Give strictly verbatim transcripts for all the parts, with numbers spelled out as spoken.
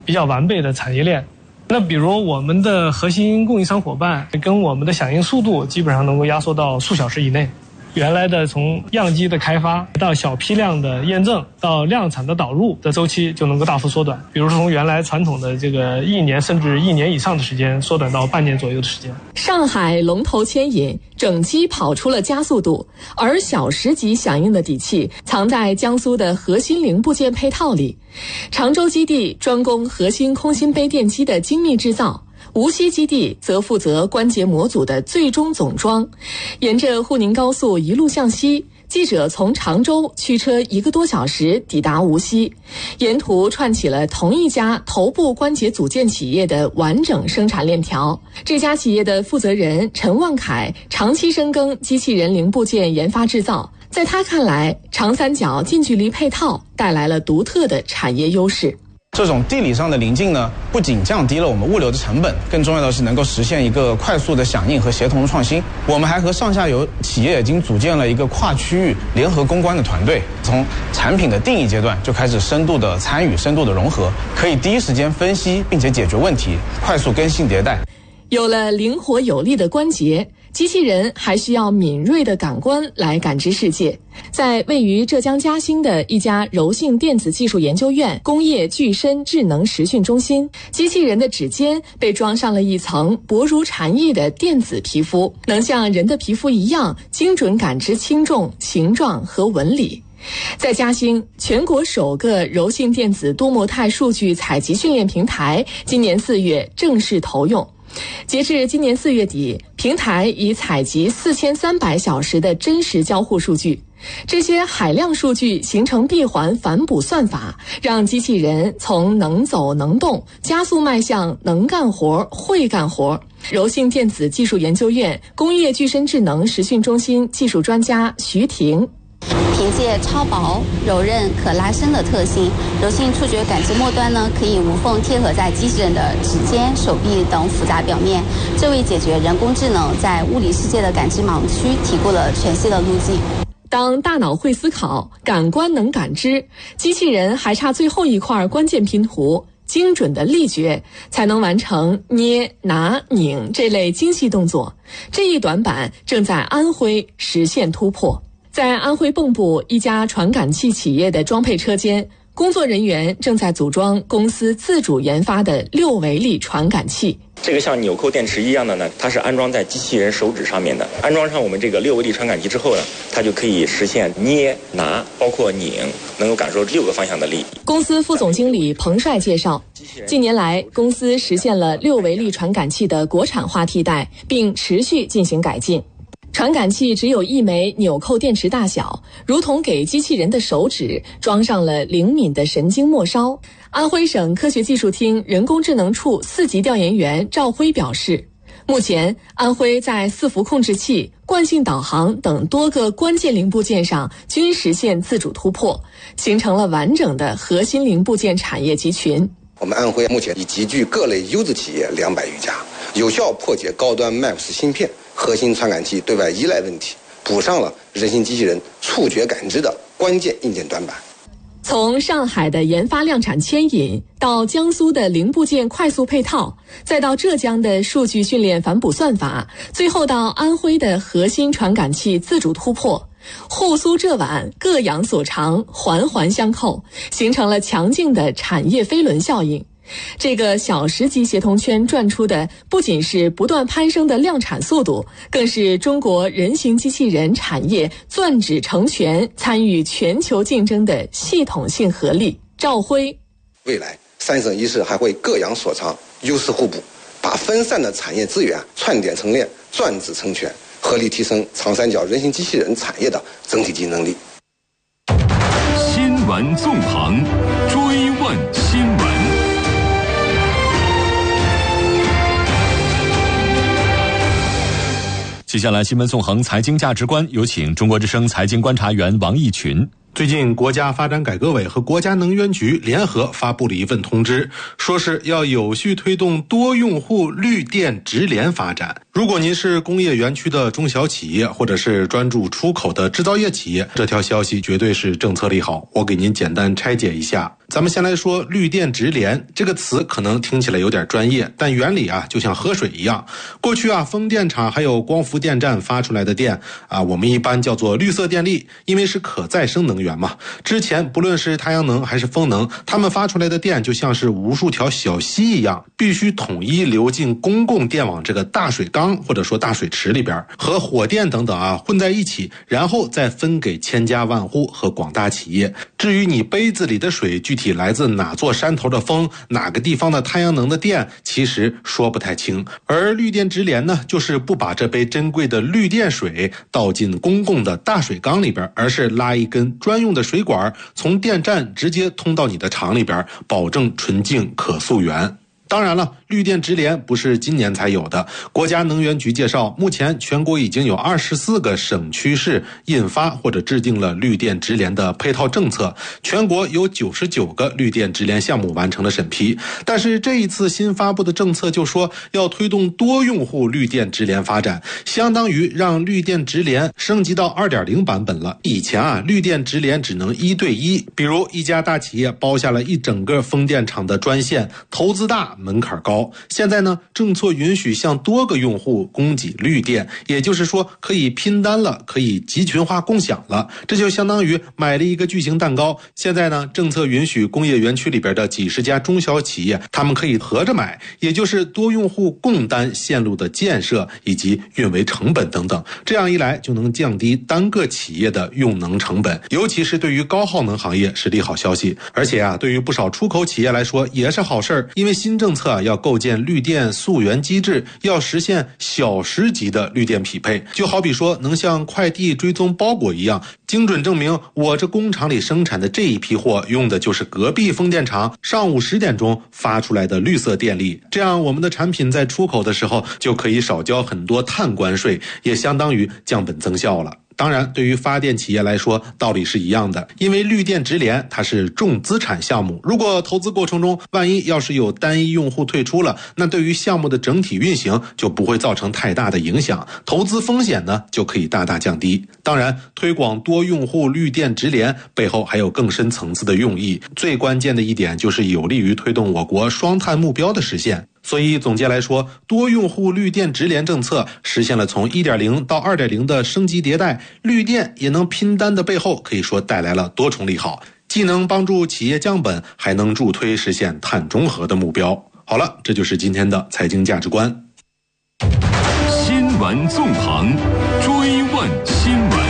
比较完备的产业链。那比如我们的核心供应商伙伴跟我们的响应速度基本上能够压缩到数小时以内。原来的从样机的开发到小批量的验证到量产的导入的周期就能够大幅缩短，比如说从原来传统的这个一年甚至一年以上的时间缩短到半年左右的时间。 上海龙头牵引，整机跑出了加速度，而小时级响应的底气藏在江苏的核心零部件配套里。常州基地专攻核心空心杯电机的精密制造，无锡基地则负责关节模组的最终总装。沿着沪宁高速一路向西，记者从常州驱车一个多小时抵达无锡，沿途串起了同一家头部关节组件企业的完整生产链条。这家企业的负责人陈万凯长期深耕机器人零部件研发制造，在他看来，长三角近距离配套带来了独特的产业优势。 这种地理上的临近呢，不仅降低了我们物流的成本，更重要的是能够实现一个快速的响应和协同创新。我们还和上下游企业已经组建了一个跨区域联合攻关的团队，从产品的定义阶段就开始深度的参与、深度的融合，可以第一时间分析并且解决问题，快速更新迭代。 有了灵活有力的关节，机器人还需要敏锐的感官来感知世界。在位于浙江嘉兴的一家柔性电子技术研究院工业具身智能实训中心，机器人的指尖被装上了一层薄如蝉翼的电子皮肤，能像人的皮肤一样精准感知轻重、形状和纹理。在嘉兴，全国首个柔性电子多模态数据采集训练平台今年四月正式投用。截至今年四月底，平台已采集四千三百小时的真实交互数据。这些海量数据形成闭环反哺算法，让机器人从能走能动加速迈向能干活、会干活。柔性电子技术研究院工业具身智能实训中心技术专家徐婷， 凭借超薄、柔韧、可拉伸的特性，柔性触觉感知末端呢，可以无缝贴合在机器人的指尖、手臂等复杂表面，这为解决人工智能在物理世界的感知盲区提供了全新的路径。 当大脑会思考，感官能感知，机器人还差最后一块关键拼图，精准的力觉，才能完成捏、拿、拧这类精细动作。这一短板正在安徽实现突破。在安徽蚌埠一家传感器企业的装配车间，工作人员正在组装公司自主研发的六维力传感器。 这个像纽扣电池一样的呢，它是安装在机器人手指上面的。安装上我们这个六维力传感器之后呢，它就可以实现捏、拿，包括拧，能够感受六个方向的力。 公司副总经理彭帅介绍，近年来公司实现了六维力传感器的国产化替代，并持续进行改进。传感器只有一枚纽扣电池大小，如同给机器人的手指装上了灵敏的神经末梢。安徽省科学技术厅人工智能处四级调研员赵辉表示，目前安徽在伺服控制器、惯性导航等多个关键零部件上均实现自主突破，形成了完整的核心零部件产业集群。 我们安徽目前已集聚各类优质企业两百余家，有效破解高端 M A P S 芯片核心传感器对外依赖问题，补上了人形机器人触觉感知的关键硬件短板。 从上海的研发量产牵引，到江苏的零部件快速配套，再到浙江的数据训练反哺算法，最后到安徽的核心传感器自主突破，后苏浙皖各养所长，环环相扣，形成了强劲的产业飞轮效应。这个小时级协同圈转出的不仅是不断攀升的量产速度，更是中国人形机器人产业钻指成全、参与全球竞争的系统性合力。赵辉， 未来三省一市还会各养所长，优势互补，把分散的产业资源串点成链，钻指成全，合力提升长三角人形机器人产业的整体竞争力。 新闻纵横，追问新闻。接下来新闻纵横财经价值观，有请中国之声财经观察员王毅群。 最近国家发展改革委和国家能源局联合发布了一份通知，说是要有序推动多用户绿电直联发展。 如果您是工业园区的中小企业，或者是专注出口的制造业企业，这条消息绝对是政策利好。我给您简单拆解一下。咱们先来说绿电直连这个词，可能听起来有点专业，但原理啊就像喝水一样。过去啊，风电场还有光伏电站发出来的电啊，我们一般叫做绿色电力，因为是可再生能源嘛。之前不论是太阳能还是风能，它们发出来的电就像是无数条小溪一样，必须统一流进公共电网这个大水缸或者说大水池里边，和火电等等啊混在一起，然后再分给千家万户和广大企业。至于你杯子里的水具体来自哪座山头的风，哪个地方的太阳能的电，其实说不太清。而绿电直连呢，就是不把这杯珍贵的绿电水倒进公共的大水缸里边，而是拉一根专用的水管，从电站直接通到你的厂里边，保证纯净可溯源。当然了，绿电直连不是今年才有的。国家能源局介绍，目前全国已经有二十四个省区市印发或者制定了绿电直连的配套政策，全国有九十九个绿电直连项目完成了审批。但是这一次新发布的政策就说要推动多用户绿电直连发展，相当于让绿电直连升级到 二点零 版本了。以前啊，绿电直连只能一对一，比如一家大企业包下了一整个风电场的专线，投资大，门槛高。现在呢，政策允许向多个用户供给绿电，也就是说可以拼单了，可以集群化共享了。这就相当于买了一个巨型蛋糕。现在呢，政策允许工业园区里边的几十家中小企业，他们可以合着买，也就是多用户共担线路的建设以及运维成本等等。这样一来就能降低单个企业的用能成本，尤其是对于高耗能行业是利好消息。而且啊，对于不少出口企业来说也是好事儿，因为新政策要构建绿电溯源机制，要实现小时级的绿电匹配。就好比说能像快递追踪包裹一样，精准证明我这工厂里生产的这一批货用的就是隔壁风电场上午十点钟发出来的绿色电力。这样我们的产品在出口的时候就可以少交很多碳关税，也相当于降本增效了。当然，对于发电企业来说，道理是一样的，因为绿电直连它是重资产项目，如果投资过程中万一要是有单一用户退出了，那对于项目的整体运行就不会造成太大的影响，投资风险呢就可以大大降低。当然，推广多用户绿电直连背后还有更深层次的用意，最关键的一点就是有利于推动我国双碳目标的实现。所以总结来说，多用户绿电直连政策实现了从 一点零 到 二点零 的升级迭代，绿电也能拼单的背后可以说带来了多重利好，既能帮助企业降本，还能助推实现碳中和的目标。好了，这就是今天的财经价值观。 新闻纵横，追问新闻。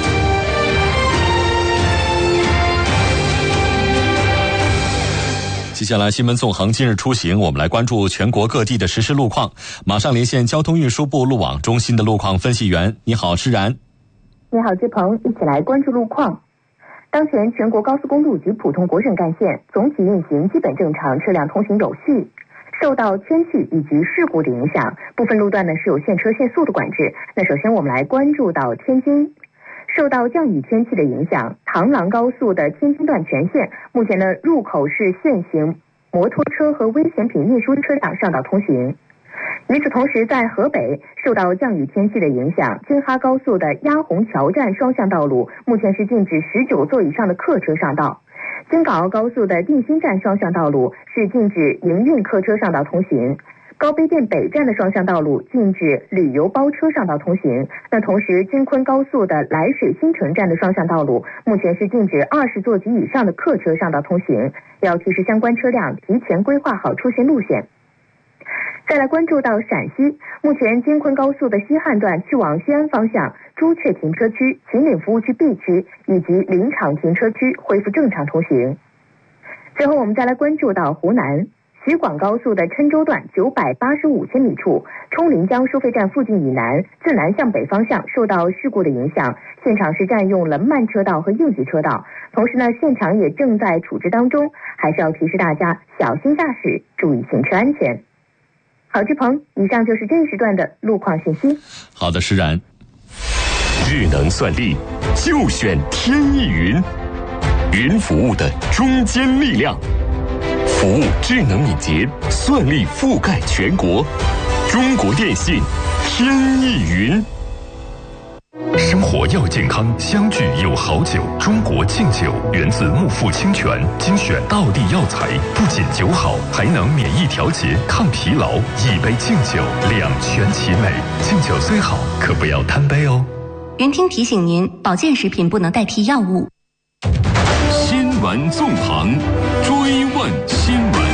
接下来新闻纵横今日出行，我们来关注全国各地的实时路况。马上连线交通运输部路网中心的路况分析员。你好，施然。 你好，志鹏，一起来关注路况。当前全国高速公路及普通国省干线总体运行基本正常，车辆通行有序。受到天气以及事故的影响，部分路段呢是有限车限速的管制。那首先我们来关注到天津。受到降雨天气的影响，唐郎高速的天津段全线目前呢入口是限行摩托车和危险品运输车辆上道通行。与此同时，在河北受到降雨天气的影响，京哈高速的鸭红桥站双向道路目前是禁止十九座以上的客车上道。京港澳高速的定新站双向道路是禁止营运客车上道通行。高碑店北站的双向道路禁止旅游包车上道通行。那同时，京昆高速的涞水新城站的双向道路目前是禁止二十座及以上的客车上道通行，要提示相关车辆提前规划好出行路线。再来关注到陕西，目前京昆高速的西汉段去往西安方向朱雀停车区、秦岭服务区 B 区以及林场停车区恢复正常通行。最后我们再来关注到湖南徐广高速的郴州段九百八十五千米处，冲临江收费站附近以南，自南向北方向受到事故的影响，现场是占用了慢车道和应急车道，同时呢，现场也正在处置当中，还是要提示大家小心驾驶，注意行车安全。好，志鹏，以上就是这一时段的路况信息。 好的，施然。智能算力就选天翼云，云服务的中坚力量。服务智能敏捷，算力覆盖全国， 中国电信，天意云。生活要健康，相聚有好酒。中国敬酒源自木富清泉，精选道地药材，不仅酒好，还能免疫调节、抗疲劳。一杯敬酒，两全其美。敬酒虽好，可不要贪杯哦。 云听提醒您，保健食品不能代替药物。 新闻纵横，追问新闻。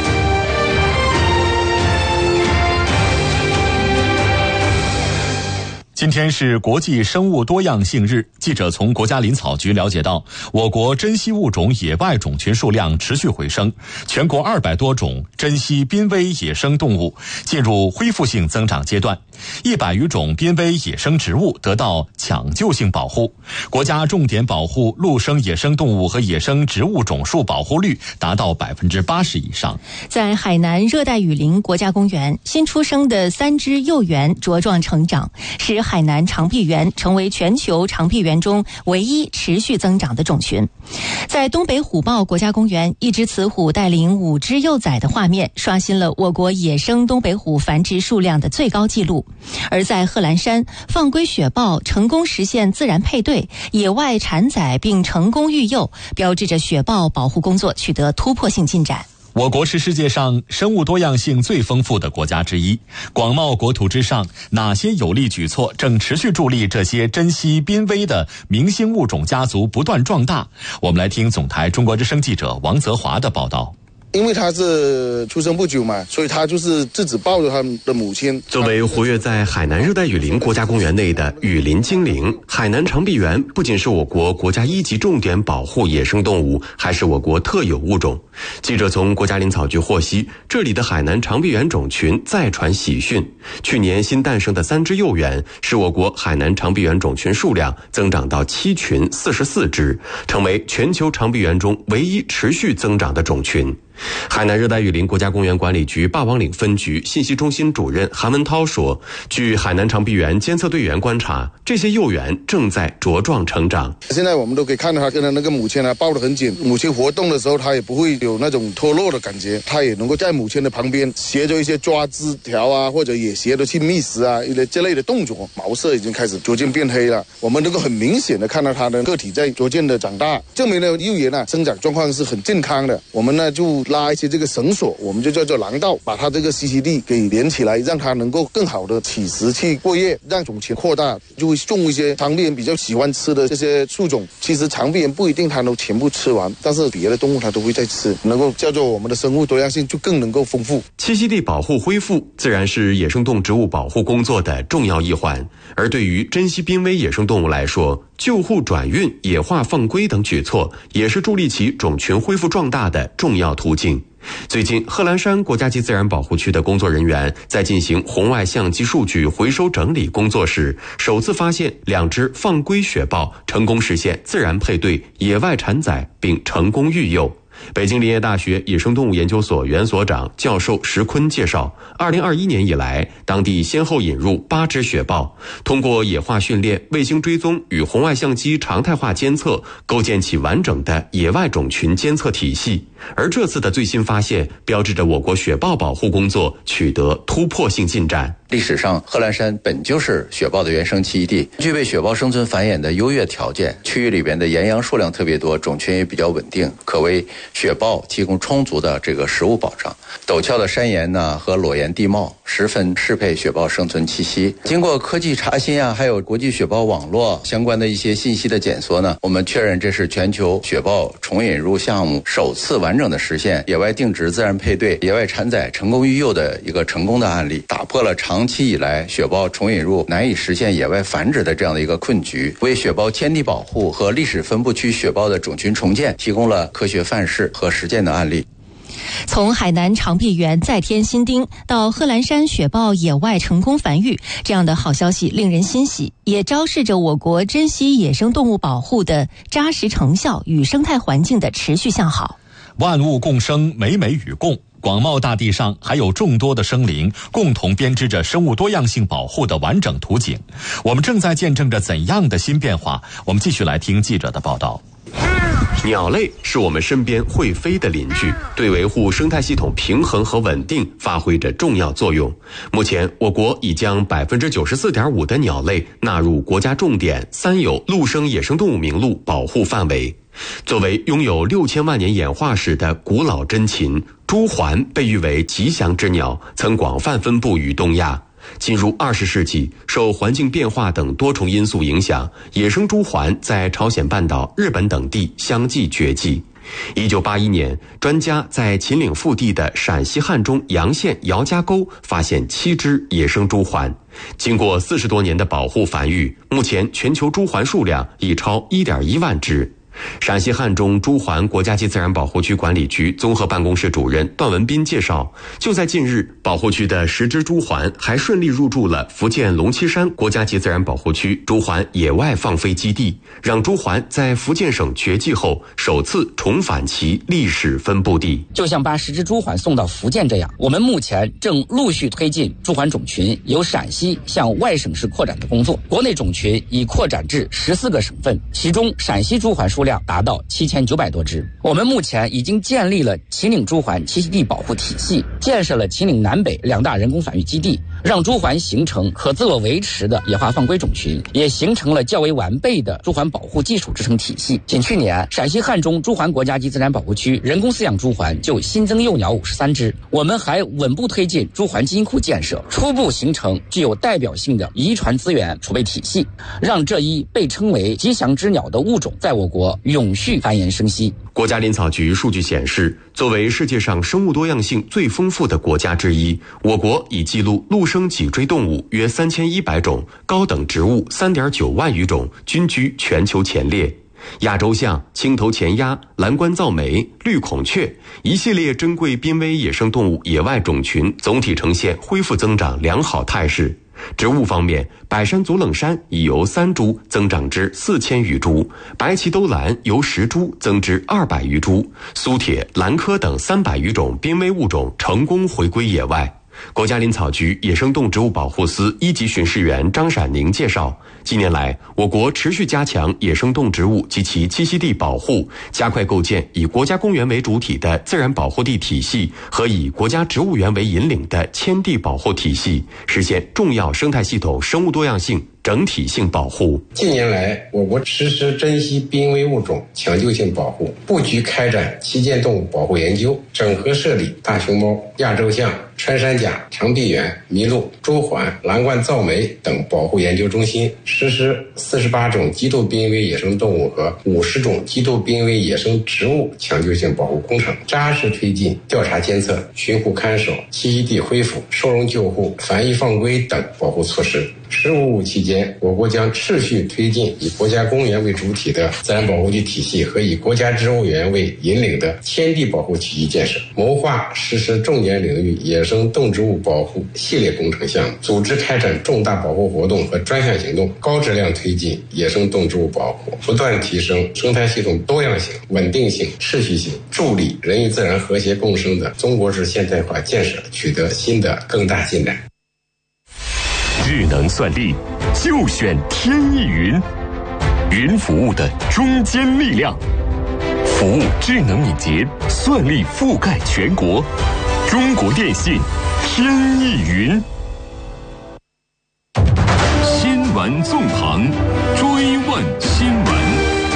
今天是国际生物多样性日，记者从国家林草局了解到，我国珍稀物种野外种群数量持续回升，全国二百多种珍稀濒危野生动物进入恢复性增长阶段，一百余种濒危野生植物得到抢救性保护，国家重点保护陆生野生动物和野生植物种数保护率达到百分之八十以上。 在海南热带雨林国家公园，新出生的三只幼猿茁壮成长，使海南长臂猿成为全球长臂猿中唯一持续增长的种群。在东北虎豹国家公园，一只雌虎带领五只幼崽的画面刷新了我国野生东北虎繁殖数量的最高纪录。而在贺兰山，放归雪豹成功实现自然配对，野外产崽并成功育幼，标志着雪豹保护工作取得突破性进展。 我国是世界上生物多样性最丰富的国家之一，广袤国土之上，哪些有力举措正持续助力这些珍稀濒危的明星物种家族不断壮大？我们来听总台中国之声记者王泽华的报道。 因为他是出生不久嘛，所以他就是自己抱着他的母亲。 作为活跃在海南热带雨林国家公园内的雨林精灵，海南长臂猿不仅是我国国家一级重点保护野生动物，还是我国特有物种。记者从国家林草局获悉，这里的海南长臂猿种群再传喜讯，去年新诞生的三只幼猿，使我国海南长臂猿种群数量增长到七群四十四只，成为全球长臂猿中唯一持续增长的种群。海南热带雨林国家公园管理局霸王岭分局信息中心主任韩文涛说，据海南长臂猿监测队员观察，这些幼猿正在茁壮成长。 现在我们都可以看到它跟那个母亲啊抱得很紧，母亲活动的时候它也不会有那种脱落的感觉，它也能够在母亲的旁边学着一些抓枝条啊，或者也学着去觅食啊一类这类的动作。毛色已经开始逐渐变黑了，我们能够很明显的看到它的个体在逐渐的长大，证明了幼猿啊生长状况是很健康的。我们呢就拉一些这个绳索，我们就叫做廊道，把它这个栖息地给连起来，让它能够更好的起食去过夜，让种群扩大。就会种一些长臂猿比较喜欢吃的这些树种，其实长臂猿不一定它都全部吃完，但是别的动物它都会在吃，能够叫做我们的生物多样性就更能够丰富。 栖息地保护恢复自然是野生动植物保护工作的重要一环，而对于珍稀濒危野生动物来说，救护转运、野化放归等举措也是助力其种群恢复壮大的重要途径。最近，贺兰山国家级自然保护区的工作人员在进行红外相机数据回收整理工作时，首次发现两只放归雪豹成功实现自然配对、野外产崽并成功育幼。北京林业大学野生动物研究所原所长教授石坤介绍，二零二一年以来，当地先后引入八只雪豹，通过野化训练、卫星追踪与红外相机常态化监测，构建起完整的野外种群监测体系。而这次的最新发现，标志着我国雪豹保护工作取得突破性进展。 历史上，贺兰山本就是雪豹的原生栖息地，具备雪豹生存繁衍的优越条件。区域里边的岩羊数量特别多，种群也比较稳定，可为雪豹提供充足的这个食物保障。陡峭的山岩呢和裸岩地貌十分适配雪豹生存栖息。经过科技查新啊，还有国际雪豹网络相关的一些信息的检索呢，我们确认这是全球雪豹重引入项目首次完整的实现野外定植自然配对、野外产崽成功育幼的一个成功的案例，打破了长期以来雪豹重引入难以实现野外繁殖的这样的一个困局，为雪豹迁地保护和历史分布区雪豹的种群重建提供了科学范式和实践的案例。 从海南长臂猿再添新丁到贺兰山雪豹野外成功繁育，这样的好消息令人欣喜，也昭示着我国珍稀野生动物保护的扎实成效与生态环境的持续向好。 万物共生，美美与共。 广袤大地上还有众多的生灵，共同编织着生物多样性保护的完整图景。我们正在见证着怎样的新变化？我们继续来听记者的报道。 鸟类是我们身边会飞的邻居，对维护生态系统平衡和稳定发挥着重要作用。目前，我国已将 百分之九十四点五 的鸟类纳入国家重点三有陆生野生动物名录保护范围。作为拥有六千万年演化史的古老珍禽，朱鹮被誉为吉祥之鸟，曾广泛分布于东亚。进入二十世纪，受环境变化等多重因素影响，野生朱鹮在朝鲜半岛、日本等地相继绝迹。一九八一年，专家在秦岭腹地的陕西汉中洋县姚家沟发现七只野生朱鹮。经过四十多年的保护繁育，目前全球朱鹮数量已超 一点一万只。陕西汉中朱鹮国家级自然保护区管理局综合办公室主任段文斌介绍，就在近日，保护区的十只朱鹮还顺利入驻了福建龙栖山国家级自然保护区朱鹮野外放飞基地，让朱鹮在福建省绝迹后首次重返其历史分布地。 就像把十只朱鹮送到福建这样，我们目前正陆续推进朱鹮种群由陕西向外省市扩展的工作。国内种群已扩展至十四个省份，其中陕西朱鹮数量达到七千九百多只。我们目前已经建立了秦岭朱鹮栖息地保护体系，建设了秦岭南北两大人工繁育基地，让朱鹮形成可自我维持的野化放归种群，也形成了较为完备的朱鹮保护技术支撑体系。仅去年，陕西汉中朱鹮国家级自然保护区人工饲养朱鹮就新增幼鸟五十三只。我们还稳步推进朱鹮基因库建设，初步形成具有代表性的遗传资源储备体系，让这一被称为吉祥之鸟的物种在我国永续繁衍生息。 国家林草局数据显示，作为世界上生物多样性最丰富的国家之一，我国已记录陆生脊椎动物约三千一百种，高等植物 三点九万余种，均居全球前列。亚洲象、青头前鸭、蓝冠噪眉、绿孔雀一系列珍贵濒危野生动物野外种群总体呈现恢复增长良好态势。植物方面，百山足冷杉已由三株增长至四千余株，白鳍兜兰由十株增至二百余株，苏铁、兰科等三百余种濒危物种成功回归野外。国家林草局野生动植物保护司一级巡视员张闪宁介绍，近年来，我国持续加强野生动植物及其栖息地保护，加快构建以国家公园为主体的自然保护地体系和以国家植物园为引领的迁地保护体系，实现重要生态系统生物多样性整体性保护。 近年来，我国实施珍稀濒危物种抢救性保护，布局开展旗舰动物保护研究，整合设立大熊猫、亚洲象、穿山甲、长臂猿、麋鹿、朱鹮、蓝冠噪眉等保护研究中心，实施四十八种极度濒危野生动物和五十种极度濒危野生植物抢救性保护工程，扎实推进调查监测、巡护看守、栖息地恢复、收容救护、繁育放归等保护措施。十五五期间，我国将持续推进以国家公园为主体的自然保护区体系和以国家植物园为引领的迁地保护体系建设，谋划实施重点领域野生动植物保护系列工程项目，组织开展重大保护活动和专项行动，高质量推进野生动植物保护，不断提升生态系统多样性、稳定性、持续性，助力人与自然和谐共生的中国式现代化建设取得新的更大进展。 智能算力就选天翼云，云服务的中坚力量，服务智能敏捷，算力覆盖全国。中国电信天翼云。新闻纵横，追问新闻。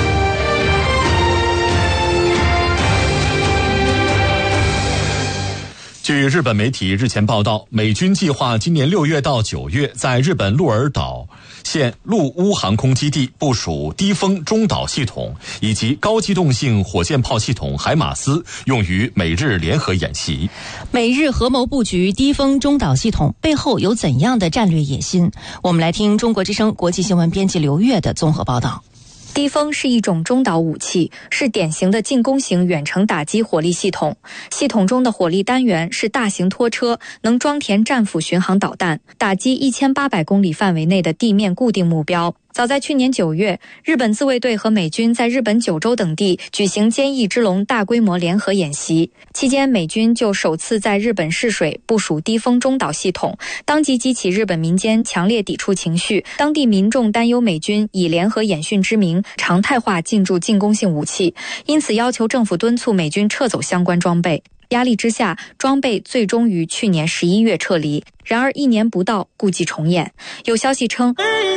据日本媒体日前报道，美军计划今年六月到九月在日本鹿儿岛县陆乌航空基地部署低风中导系统以及高机动性火箭炮系统海马斯，用于美日联合演习。 美日合谋布局低风中导系统背后有怎样的战略野心？我们来听中国之声国际新闻编辑刘月的综合报道。 低风是一种中导武器，是典型的进攻型远程打击火力系统。系统中的火力单元是大型拖车，能装填战斧巡航导弹，打击一千八百公里范围内的地面固定目标。 早在去年九月，日本自卫队和美军在日本九州等地举行坚毅之龙大规模联合演习，期间美军就首次在日本试水部署低风中导系统，当即激起日本民间强烈抵触情绪，当地民众担忧美军以联合演训之名常态化进驻进攻性武器，因此要求政府敦促美军撤走相关装备。压力之下，装备最终于去年十一月撤离，然而一年不到，故伎重演。有消息称